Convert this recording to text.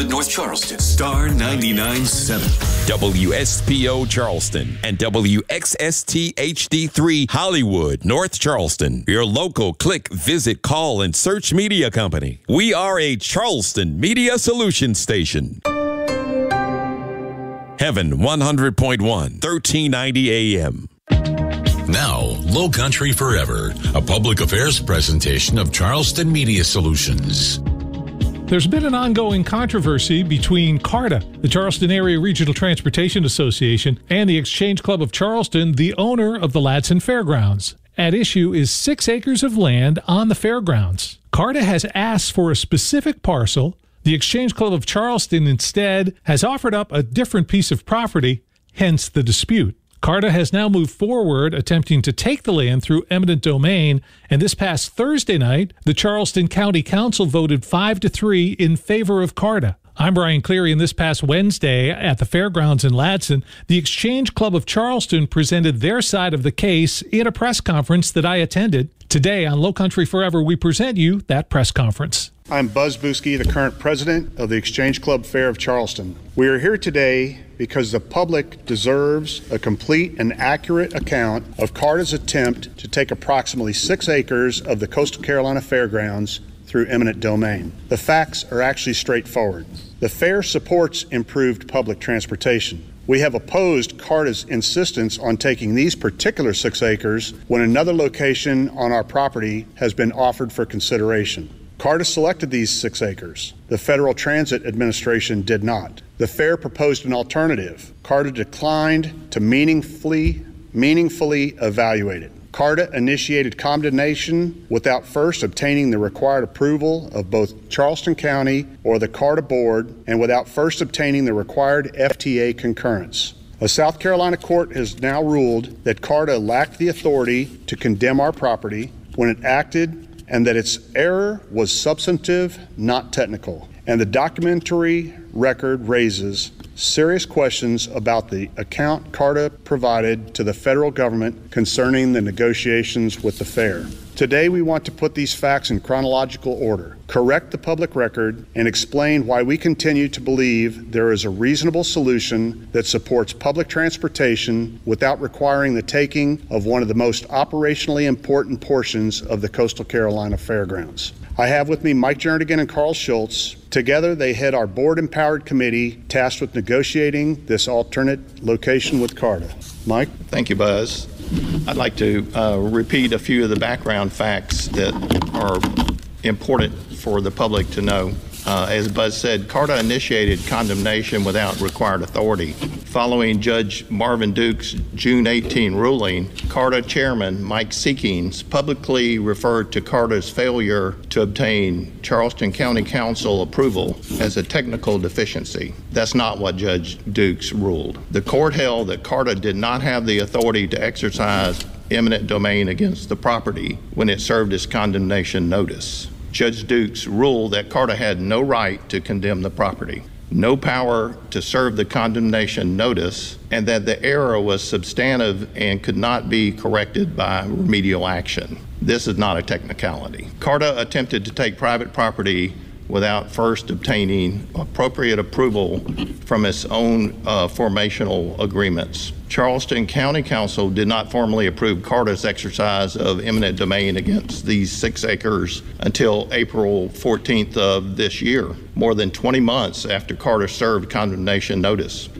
Hollywood, North Charleston. Star 99.7. WSPO Charleston and WXST HD3 Hollywood, North Charleston. Your local click, visit, call, and search media company. We are a Charleston Media Solutions station. Heaven 100.1, 1390 AM. Now, Low Country Forever, a public affairs presentation of Charleston Media Solutions. There's been an ongoing controversy between CARTA, the Charleston Area Regional Transportation Association, and the Exchange Club of Charleston, the owner of the Ladson Fairgrounds. At issue is 6 acres of land on the fairgrounds. CARTA has asked for a specific parcel. The Exchange Club of Charleston instead has offered up a different piece of property, hence the dispute. CARTA has now moved forward attempting to take the land through eminent domain, and this past Thursday night, the Charleston County Council voted 5-3 in favor of CARTA. I'm Brian Cleary, and this past Wednesday at the fairgrounds in Ladson, the Exchange Club of Charleston presented their side of the case in a press conference that I attended. Today on Low Country Forever, we present you that press conference. I'm Buzz Buski, the current president of the Exchange Club Fair of Charleston. We are here today because the public deserves a complete and accurate account of CARTA's attempt to take approximately 6 acres of the Coastal Carolina Fairgrounds through eminent domain. The facts are actually straightforward. The fair supports improved public transportation. We have opposed CARTA's insistence on taking these particular 6 acres when another location on our property has been offered for consideration. CARTA selected these 6 acres. The Federal Transit Administration did not. The fair proposed an alternative. CARTA declined to meaningfully evaluate it. CARTA initiated condemnation without first obtaining the required approval of both Charleston County or the CARTA Board and without first obtaining the required FTA concurrence. A South Carolina court has now ruled that CARTA lacked the authority to condemn our property when it acted, and that its error was substantive, not technical. And the documentary record raises serious questions about the account CARTA provided to the federal government concerning the negotiations with the fair. Today, we want to put these facts in chronological order, correct the public record, and explain why we continue to believe there is a reasonable solution that supports public transportation without requiring the taking of one of the most operationally important portions of the Coastal Carolina Fairgrounds. I have with me Mike Jernigan and Carl Schultz. Together, they head our board-empowered committee tasked with negotiating this alternate location with CARTA. Mike? Thank you, Buzz. I'd like to repeat a few of the background facts that are important for the public to know. As Buzz said, CARTA initiated condemnation without required authority. Following Judge Marvin Duke's June 18 ruling, CARTA Chairman Mike Seekings publicly referred to CARTA's failure to obtain Charleston County Council approval as a technical deficiency. That's not what Judge Dukes ruled. The court held that CARTA did not have the authority to exercise eminent domain against the property when it served its condemnation notice. Judge Dukes ruled that CARTA had no right to condemn the property, no power to serve the condemnation notice, and that the error was substantive and could not be corrected by remedial action. This is not a technicality. CARTA attempted to take private property without first obtaining appropriate approval from its own formational agreements. Charleston County Council did not formally approve CARTA's exercise of eminent domain against these 6 acres until April 14th of this year, more than 20 months after CARTA served condemnation notice.